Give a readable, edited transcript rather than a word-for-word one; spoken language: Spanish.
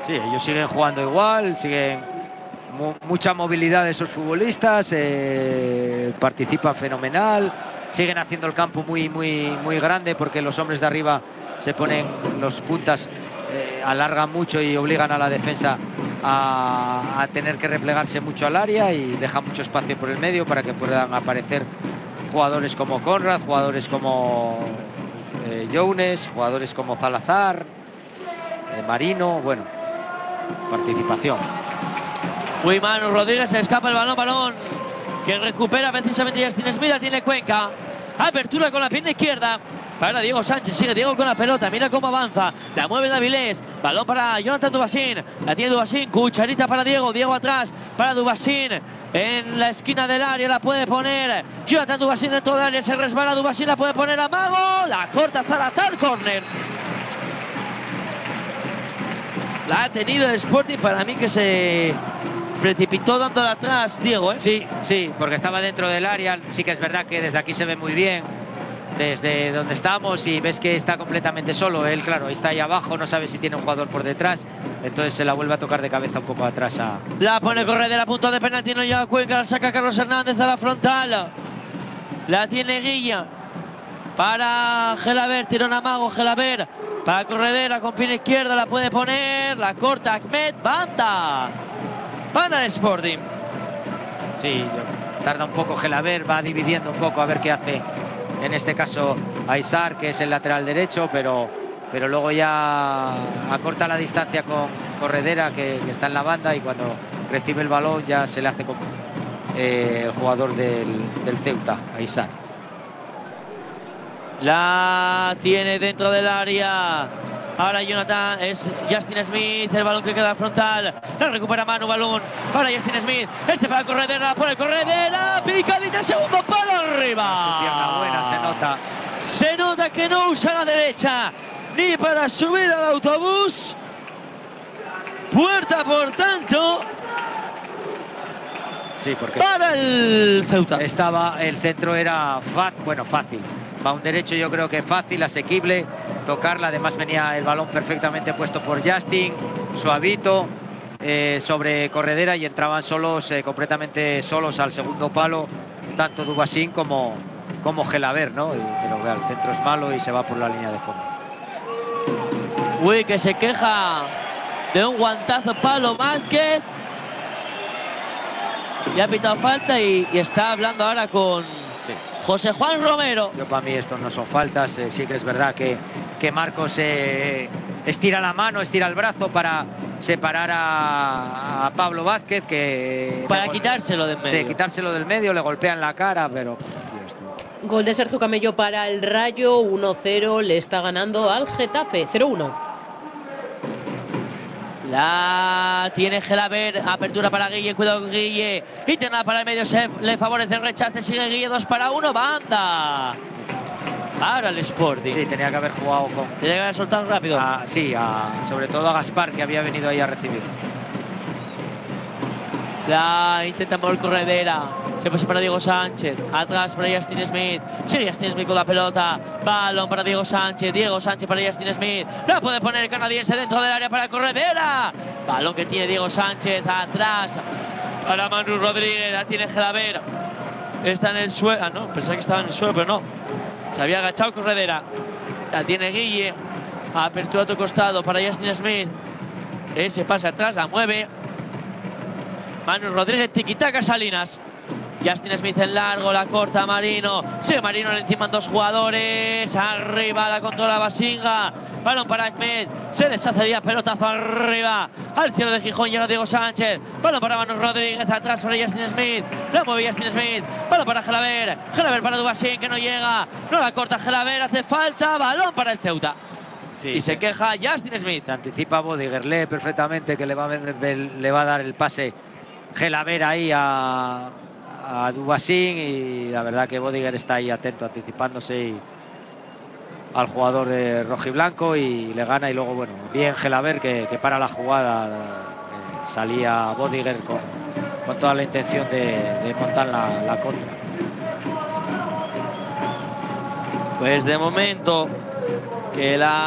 Sí, ellos siguen jugando igual, siguen mucha movilidad de esos futbolistas, participan fenomenal, siguen haciendo el campo muy grande porque los hombres de arriba se ponen, los puntas alargan mucho y obligan a la defensa a tener que replegarse mucho al área y dejan mucho espacio por el medio para que puedan aparecer jugadores como Conrad, jugadores como Younes, jugadores como Salazar, Marino, bueno, participación. Uy, Manu Rodríguez, se escapa el balón que recupera precisamente Justin Smith, la tiene Cuenca. Apertura con la pierna izquierda para Diego Sánchez, sigue Diego con la pelota, mira cómo avanza, la mueve Avilés, balón para Jonathan Dubasín, la tiene Dubasín, cucharita para Diego, Diego atrás para Dubasín, en la esquina del área la puede poner Jonathan Dubasín dentro del área, se resbala Dubasín, la puede poner a Mago, la corta Salazar, córner. La ha tenido el Sporting, para mí que se precipitó dándola atrás, Diego, ¿eh? Sí, porque estaba dentro del área. Sí que es verdad que desde aquí se ve muy bien, desde donde estamos, y ves que está completamente solo. Él, claro, está ahí abajo, no sabe si tiene un jugador por detrás, entonces se la vuelve a tocar de cabeza un poco atrás. La pone Corredera a punto de penalti, no llega Cuenca, la saca Carlos Hernández a la frontal. La tiene Guilla para Gelaber, tirón a Mago, Gelaber para Corredera con pierna izquierda, la puede poner, la corta Ahmed, banda para el Sporting. Sí, tarda un poco Gelaber, va dividiendo un poco a ver qué hace, en este caso Aizar, que es el lateral derecho, pero luego ya acorta la distancia con Corredera, que está en la banda, y cuando recibe el balón ya se le hace con el jugador del Ceuta, Aizar. La tiene dentro del área. Ahora Jonathan, es Justin Smith, el balón que queda frontal. La recupera Manu, balón para Justin Smith. Este para Corredera, por el Corredera. Picadita, segundo palo arriba. Su pierna buena, se nota. Se nota que no usa la derecha ni para subir al autobús. Puerta, por tanto, sí, porque para el Ceuta. El centro era fácil. Va un derecho, yo creo que fácil, asequible tocarla. Además venía el balón perfectamente puesto por Justin, suavito, sobre Corredera, y entraban completamente solos al segundo palo, tanto Dubasín como Gelaber, ¿no? Pero el centro es malo y se va por la línea de fondo. Uy, que se queja de un guantazo Pablo Márquez. Le ha pitado falta y está hablando ahora con José Juan Romero. Yo, para mí estos no son faltas. Sí que es verdad que Marcos estira la mano, estira el brazo para separar a Pablo Vázquez, que para quitárselo del medio. Sí, quitárselo del medio, le golpea en la cara, pero... Gol de Sergio Camello para el Rayo, 1-0, le está ganando al Getafe, 0-1. La tiene Gelaber, apertura para Guille, cuidado Guille, interna para el medio, le favorece el rechace, sigue Guille, 2-1, banda para el Sporting. Sí, tenía que haber jugado con... Tenía que haber soltado rápido. Sobre todo a Gaspar, que había venido ahí a recibir. La intenta mover Corredera, se pasa para Diego Sánchez, atrás para Justin Smith, sigue Justin Smith con la pelota, balón para Diego Sánchez para Justin Smith, la puede poner el canadiense dentro del área para Corredera, balón que tiene Diego Sánchez, atrás para Manu Rodríguez, la tiene Gelaber, está en el suelo, no, pensaba que estaba en el suelo, pero no, se había agachado Corredera, la tiene Guille, apertura a tu costado para Justin Smith, ese pasa atrás, la mueve Manu Rodríguez, tiquitaca Salinas. Justin Smith en largo, la corta Marino. Sigue Marino, le enciman dos jugadores. Arriba la controla Basinga. Balón para Ahmed. Se deshace Díaz, pelotazo arriba. Al cielo de Gijón llega Diego Sánchez. Balón para Manu Rodríguez, atrás para Justin Smith. La mueve Justin Smith. Balón para Gelaber. Gelaber para Dubasín, que no llega. No la corta Gelaber, hace falta. Balón para el Ceuta. Sí, y se queja Justin Smith. Se anticipa Bodiger, lee perfectamente que le va a dar el pase Gelaber ahí a Dubasín, y la verdad que Bodiger está ahí atento, anticipándose al jugador de rojiblanco, y le gana. Y luego, bueno, bien Gelaber que para la jugada, salía Bodiger con toda la intención de montar la contra. Pues de momento que la